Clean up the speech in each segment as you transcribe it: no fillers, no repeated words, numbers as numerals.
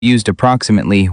used approximately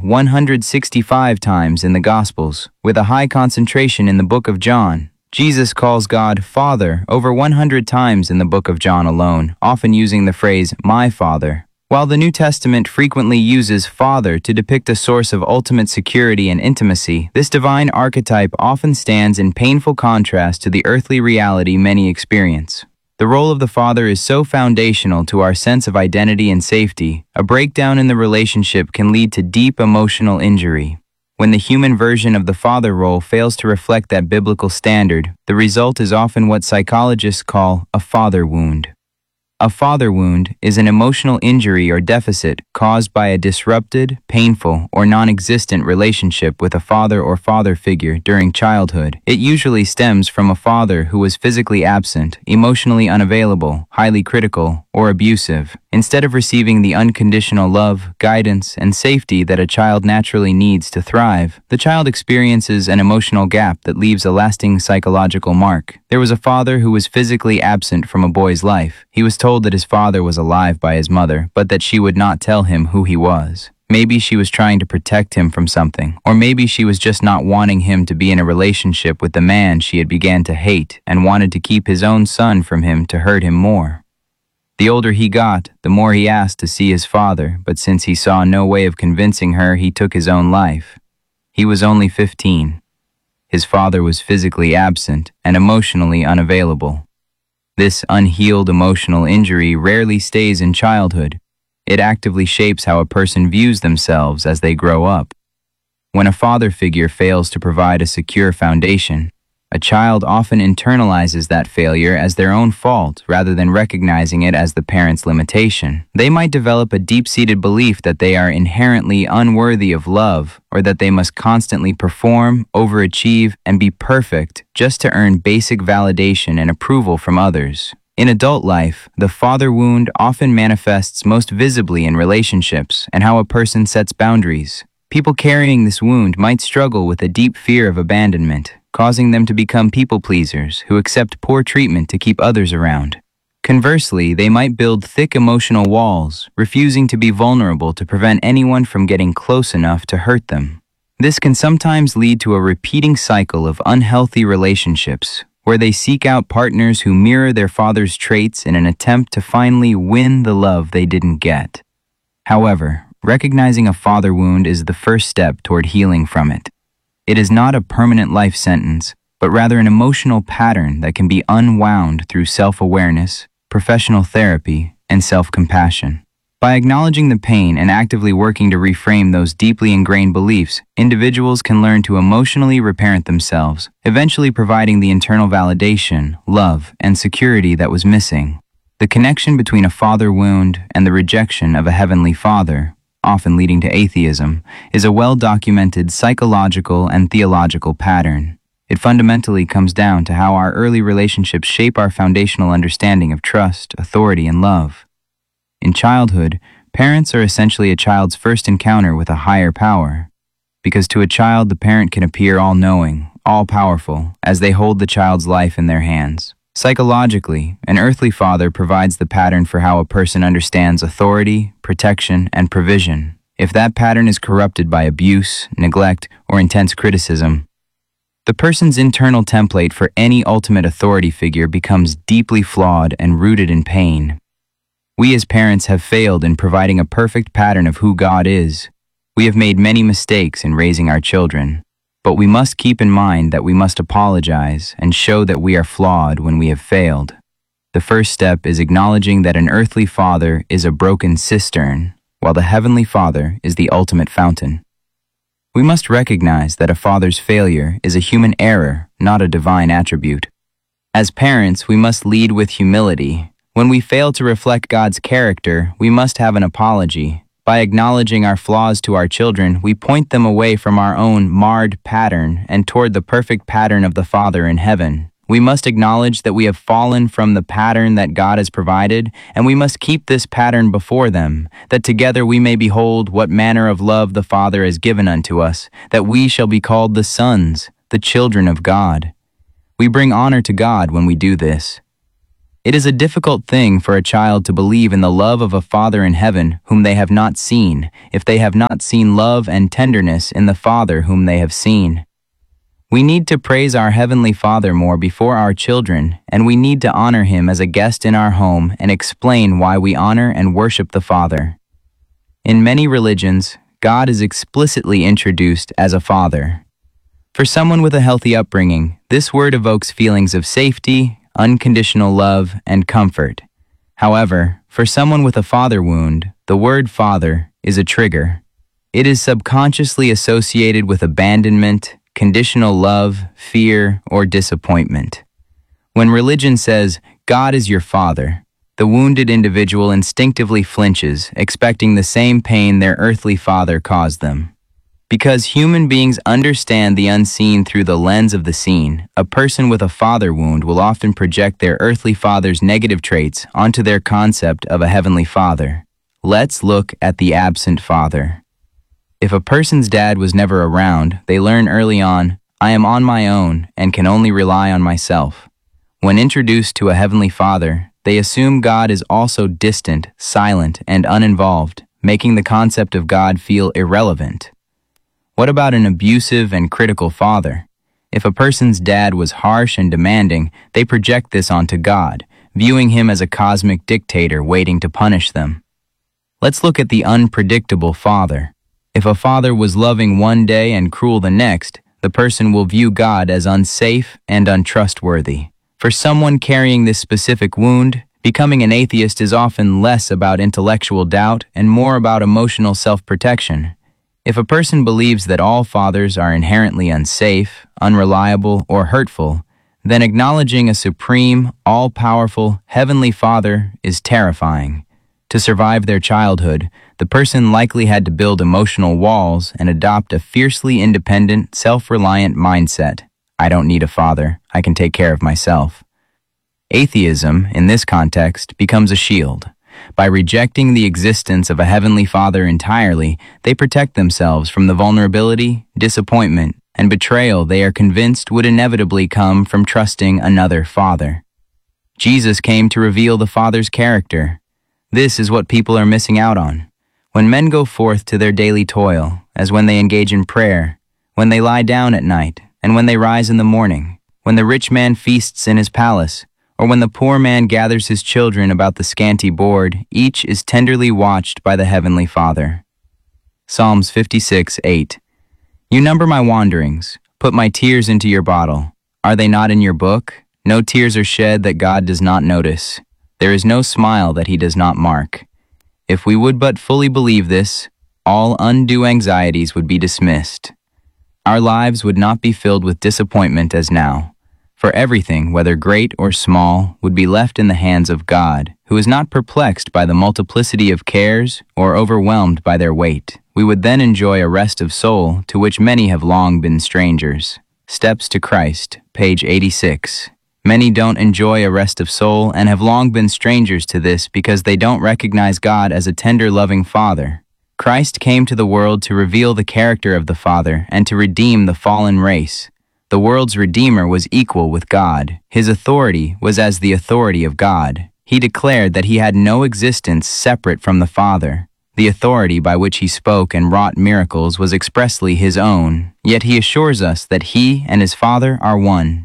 165 times in the Gospels, with a high concentration in the book of John. Jesus calls God Father over 100 times in the book of John alone, often using the phrase, "my Father." While the New Testament frequently uses Father to depict a source of ultimate security and intimacy, this divine archetype often stands in painful contrast to the earthly reality many experience. The role of the father is so foundational to our sense of identity and safety, a breakdown in the relationship can lead to deep emotional injury. When the human version of the father role fails to reflect that biblical standard, the result is often what psychologists call a father wound. A father wound is an emotional injury or deficit caused by a disrupted, painful, or non-existent relationship with a father or father figure during childhood. It usually stems from a father who was physically absent, emotionally unavailable, highly critical, or abusive. Instead of receiving the unconditional love, guidance, and safety that a child naturally needs to thrive, the child experiences an emotional gap that leaves a lasting psychological mark. There was a father who was physically absent from a boy's life. He was told that his father was alive by his mother, but that she would not tell him who he was. Maybe she was trying to protect him from something, or maybe she was just not wanting him to be in a relationship with the man she had began to hate and wanted to keep his own son from him to hurt him more. The older he got, the more he asked to see his father, but since he saw no way of convincing her, he took his own life. He was only 15. His father was physically absent and emotionally unavailable. This unhealed emotional injury rarely stays in childhood. It actively shapes how a person views themselves as they grow up. When a father figure fails to provide a secure foundation, a child often internalizes that failure as their own fault rather than recognizing it as the parent's limitation. They might develop a deep-seated belief that they are inherently unworthy of love, or that they must constantly perform, overachieve, and be perfect just to earn basic validation and approval from others. In adult life, the father wound often manifests most visibly in relationships and how a person sets boundaries. People carrying this wound might struggle with a deep fear of abandonment, causing them to become people-pleasers who accept poor treatment to keep others around. Conversely, they might build thick emotional walls, refusing to be vulnerable to prevent anyone from getting close enough to hurt them. This can sometimes lead to a repeating cycle of unhealthy relationships, where they seek out partners who mirror their father's traits in an attempt to finally win the love they didn't get. However, recognizing a father wound is the first step toward healing from it. It is not a permanent life sentence, but rather an emotional pattern that can be unwound through self-awareness, professional therapy, and self-compassion. By acknowledging the pain and actively working to reframe those deeply ingrained beliefs, individuals can learn to emotionally reparent themselves, eventually providing the internal validation, love, and security that was missing. The connection between a father wound and the rejection of a heavenly father, often leading to atheism, is a well-documented psychological and theological pattern. It fundamentally comes down to how our early relationships shape our foundational understanding of trust, authority, and love. In childhood, parents are essentially a child's first encounter with a higher power, because to a child the parent can appear all-knowing, all-powerful, as they hold the child's life in their hands. Psychologically, an earthly father provides the pattern for how a person understands authority, protection, and provision. If that pattern is corrupted by abuse, neglect, or intense criticism, the person's internal template for any ultimate authority figure becomes deeply flawed and rooted in pain. We as parents have failed in providing a perfect pattern of who God is. We have made many mistakes in raising our children. But we must keep in mind that we must apologize and show that we are flawed when we have failed. The first step is acknowledging that an earthly father is a broken cistern, while the heavenly Father is the ultimate fountain. We must recognize that a father's failure is a human error, not a divine attribute. As parents, we must lead with humility. When we fail to reflect God's character, we must have an apology. By acknowledging our flaws to our children, we point them away from our own marred pattern and toward the perfect pattern of the Father in heaven. We must acknowledge that we have fallen from the pattern that God has provided, and we must keep this pattern before them, that together we may behold what manner of love the Father has given unto us, that we shall be called the sons, the children of God. We bring honor to God when we do this. It is a difficult thing for a child to believe in the love of a Father in heaven whom they have not seen, if they have not seen love and tenderness in the Father whom they have seen. We need to praise our Heavenly Father more before our children, and we need to honor Him as a guest in our home and explain why we honor and worship the Father. In many religions, God is explicitly introduced as a Father. For someone with a healthy upbringing, this word evokes feelings of safety, unconditional love, and comfort. However, for someone with a father wound, the word Father is a trigger. It is subconsciously associated with abandonment, conditional love, fear, or disappointment. When religion says, God is your Father, the wounded individual instinctively flinches, expecting the same pain their earthly father caused them. Because human beings understand the unseen through the lens of the seen, a person with a father wound will often project their earthly father's negative traits onto their concept of a heavenly Father. Let's look at the absent father. If a person's dad was never around, they learn early on, I am on my own and can only rely on myself. When introduced to a heavenly Father, they assume God is also distant, silent, and uninvolved, making the concept of God feel irrelevant. What about an abusive and critical father? If a person's dad was harsh and demanding, they project this onto God, viewing Him as a cosmic dictator waiting to punish them. Let's look at the unpredictable father. If a father was loving one day and cruel the next, the person will view God as unsafe and untrustworthy. For someone carrying this specific wound, becoming an atheist is often less about intellectual doubt and more about emotional self-protection. If a person believes that all fathers are inherently unsafe, unreliable, or hurtful, then acknowledging a supreme, all-powerful, heavenly Father is terrifying. To survive their childhood, the person likely had to build emotional walls and adopt a fiercely independent, self-reliant mindset. I don't need a father, I can take care of myself. Atheism, in this context, becomes a shield. By rejecting the existence of a heavenly Father entirely, they protect themselves from the vulnerability, disappointment, and betrayal they are convinced would inevitably come from trusting another father. Jesus came to reveal the Father's character. This is what people are missing out on. When men go forth to their daily toil, as when they engage in prayer, when they lie down at night, and when they rise in the morning, when the rich man feasts in his palace, or when the poor man gathers his children about the scanty board, each is tenderly watched by the Heavenly Father. Psalms 56:8. You number my wanderings, put my tears into your bottle. Are they not in your book? No tears are shed that God does not notice. There is no smile that He does not mark. If we would but fully believe this, all undue anxieties would be dismissed. Our lives would not be filled with disappointment as now. For everything, whether great or small, would be left in the hands of God, who is not perplexed by the multiplicity of cares or overwhelmed by their weight. We would then enjoy a rest of soul to which many have long been strangers. Steps to Christ, page 86. Many don't enjoy a rest of soul and have long been strangers to this because they don't recognize God as a tender, loving Father. Christ came to the world to reveal the character of the Father and to redeem the fallen race. The world's Redeemer was equal with God. His authority was as the authority of God. He declared that He had no existence separate from the Father. The authority by which He spoke and wrought miracles was expressly His own, yet He assures us that He and His Father are one.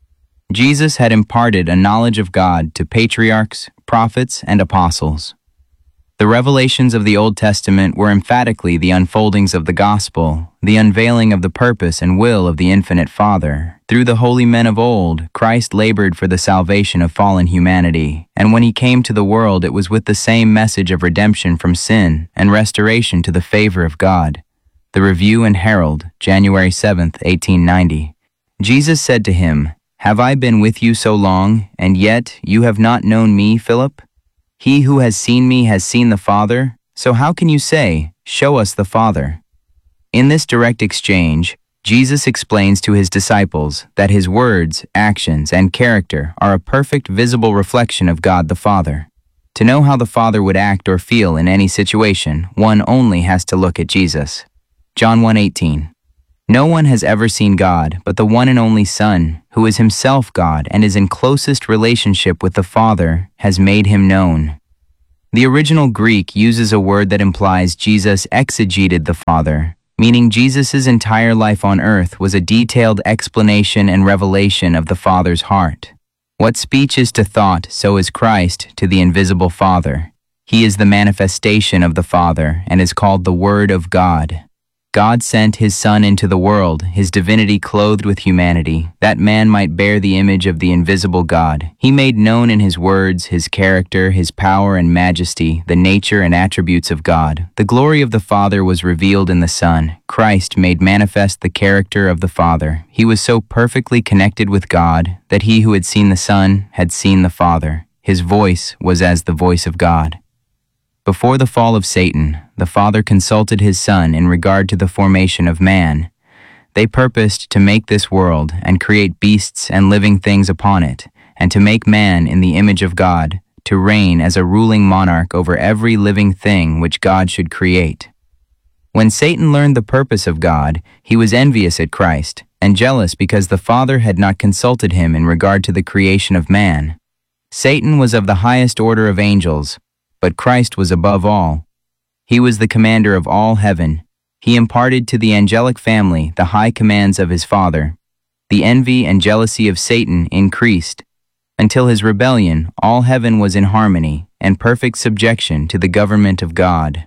Jesus had imparted a knowledge of God to patriarchs, prophets, and apostles. The revelations of the Old Testament were emphatically the unfoldings of the gospel, the unveiling of the purpose and will of the infinite Father. Through the holy men of old, Christ labored for the salvation of fallen humanity, and when He came to the world, it was with the same message of redemption from sin and restoration to the favor of God. The Review and Herald, January 7, 1890. Jesus said to him, Have I been with you so long, and yet you have not known me, Philip? He who has seen me has seen the Father, so how can you say, Show us the Father? In this direct exchange, Jesus explains to His disciples that His words, actions, and character are a perfect visible reflection of God the Father. To know how the Father would act or feel in any situation, one only has to look at Jesus. John 1:18. No one has ever seen God but the one and only Son, who is himself God and is in closest relationship with the Father, has made him known. The original Greek uses a word that implies Jesus exegeted the Father, meaning Jesus' entire life on earth was a detailed explanation and revelation of the Father's heart. What speech is to thought, so is Christ to the invisible Father. He is the manifestation of the Father and is called the Word of God. God sent his Son into the world, his divinity clothed with humanity, that man might bear the image of the invisible God. He made known in his words, his character, his power and majesty, the nature and attributes of God. The glory of the Father was revealed in the Son. Christ made manifest the character of the Father. He was so perfectly connected with God that he who had seen the Son had seen the Father. His voice was as the voice of God. Before the fall of Satan, the Father consulted his Son in regard to the formation of man. They purposed to make this world and create beasts and living things upon it, and to make man in the image of God, to reign as a ruling monarch over every living thing which God should create. When Satan learned the purpose of God, he was envious at Christ, and jealous because the Father had not consulted him in regard to the creation of man. Satan was of the highest order of angels, but Christ was above all. He was the commander of all heaven. He imparted to the angelic family the high commands of his Father. The envy and jealousy of Satan increased. Until his rebellion, all heaven was in harmony and perfect subjection to the government of God.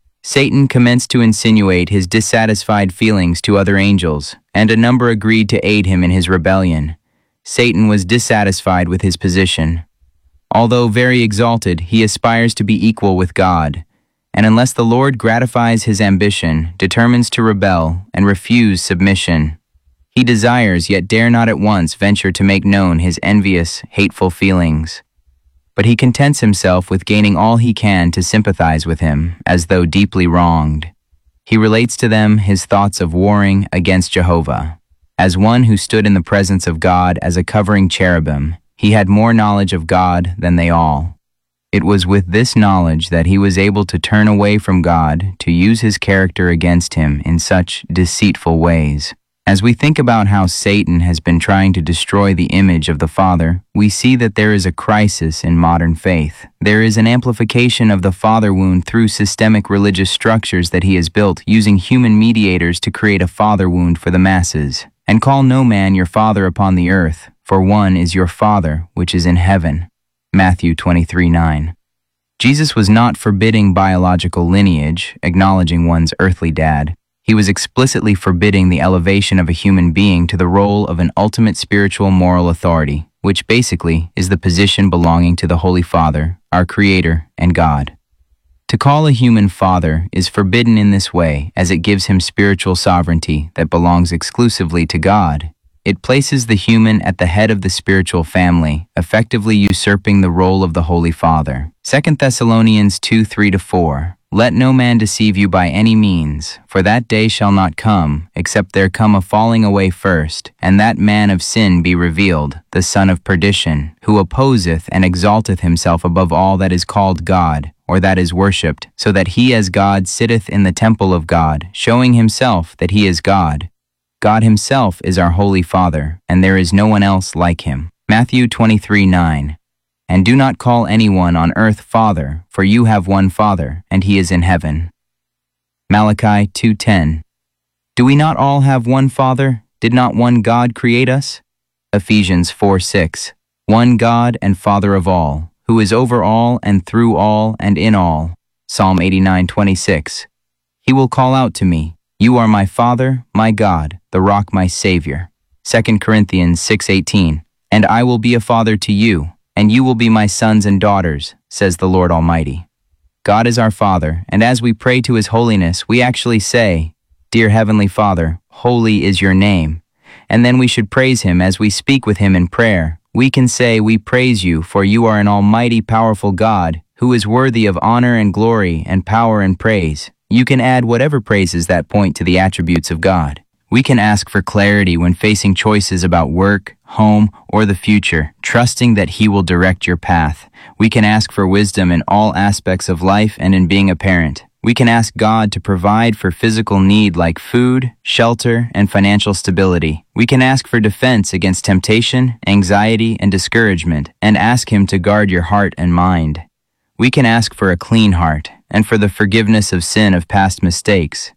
Satan commenced to insinuate his dissatisfied feelings to other angels, and a number agreed to aid him in his rebellion. Satan was dissatisfied with his position. Although very exalted, he aspires to be equal with God, and unless the Lord gratifies his ambition, determines to rebel and refuse submission. He desires, yet dare not at once venture to make known his envious, hateful feelings. But he contents himself with gaining all he can to sympathize with him, as though deeply wronged. He relates to them his thoughts of warring against Jehovah. As one who stood in the presence of God as a covering cherubim, he had more knowledge of God than they all. It was with this knowledge that he was able to turn away from God to use his character against him in such deceitful ways. As we think about how Satan has been trying to destroy the image of the Father, we see that there is a crisis in modern faith. There is an amplification of the Father wound through systemic religious structures that he has built, using human mediators to create a Father wound for the masses. And call no man your father upon the earth, for one is your Father which is in heaven. Matthew 23:9. Jesus was not forbidding biological lineage, acknowledging one's earthly dad. He was explicitly forbidding the elevation of a human being to the role of an ultimate spiritual moral authority, which basically is the position belonging to the Holy Father, our Creator and God. To call a human father is forbidden in this way, as it gives him spiritual sovereignty that belongs exclusively to God. It places the human at the head of the spiritual family, effectively usurping the role of the Holy Father. 2 Thessalonians 2:3-4. Let no man deceive you by any means, for that day shall not come, except there come a falling away first, and that man of sin be revealed, the son of perdition, who opposeth and exalteth himself above all that is called God, or that is worshipped, so that he as God sitteth in the temple of God, showing himself that he is God. God himself is our Holy Father, and there is no one else like him. Matthew 23:9. And do not call anyone on earth Father, for you have one Father, and he is in heaven. Malachi 2:10. Do we not all have one Father? Did not one God create us? Ephesians 4:6. One God and Father of all, who is over all and through all and in all. Psalm 89:26. He will call out to me, you are my Father, my God, the rock my Savior. 2 Corinthians 6:18. And I will be a father to you, and you will be my sons and daughters, says the Lord Almighty. God is our Father, and as we pray to his holiness, we actually say, Dear Heavenly Father, holy is your name. And then we should praise him as we speak with him in prayer. We can say, we praise you, for you are an almighty, powerful God, who is worthy of honor and glory and power and praise. You can add whatever praises that point to the attributes of God. We can ask for clarity when facing choices about work, home, or the future, trusting that he will direct your path. We can ask for wisdom in all aspects of life and in being a parent. We can ask God to provide for physical need like food, shelter, and financial stability. We can ask for defense against temptation, anxiety, and discouragement, and ask Him to guard your heart and mind. We can ask for a clean heart and for the forgiveness of sin of past mistakes.